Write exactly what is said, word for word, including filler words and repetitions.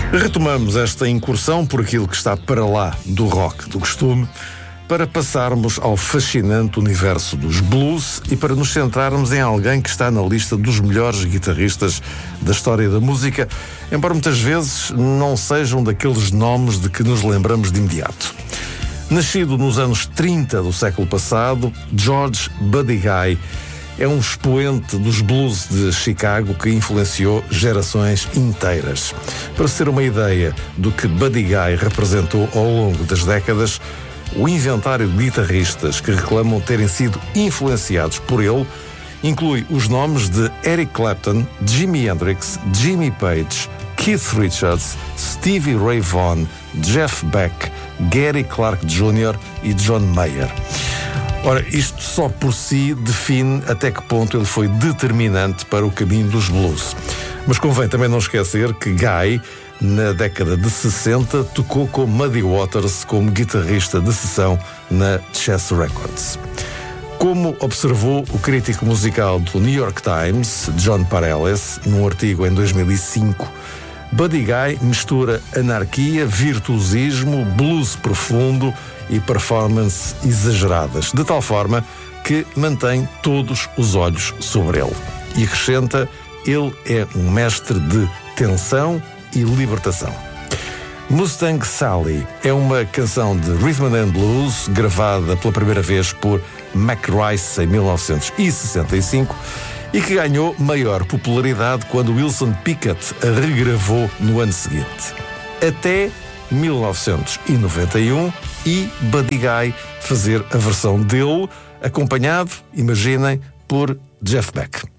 Retomamos esta incursão por aquilo que está para lá do rock do costume, para passarmos ao fascinante universo dos blues e para nos centrarmos em alguém que está na lista dos melhores guitarristas da história da música, embora muitas vezes não sejam daqueles nomes de que nos lembramos de imediato. Nascido nos anos trinta do século passado, George Buddy Guy é um expoente dos blues de Chicago que influenciou gerações inteiras. Para se ter uma ideia do que Buddy Guy representou ao longo das décadas, o inventário de guitarristas que reclamam terem sido influenciados por ele inclui os nomes de Eric Clapton, Jimi Hendrix, Jimmy Page, Keith Richards, Stevie Ray Vaughan, Jeff Beck, Gary Clark Júnior e John Mayer. Ora, isto só por si define até que ponto ele foi determinante para o caminho dos blues. Mas convém também não esquecer que Guy, na década de sessenta, tocou com Muddy Waters como guitarrista de sessão na Chess Records. Como observou o crítico musical do New York Times, John Pareles, num artigo em dois mil e cinco, Buddy Guy mistura anarquia, virtuosismo, blues profundo e performance exageradas, de tal forma que mantém todos os olhos sobre ele. E acrescenta, ele é um mestre de tensão e libertação. Mustang Sally é uma canção de rhythm and blues gravada pela primeira vez por Mac Rice em mil novecentos e sessenta e cinco e que ganhou maior popularidade quando Wilson Pickett a regravou no ano seguinte. Até mil novecentos e noventa e um e Buddy Guy fazer a versão dele, acompanhado, imaginem, por Jeff Beck.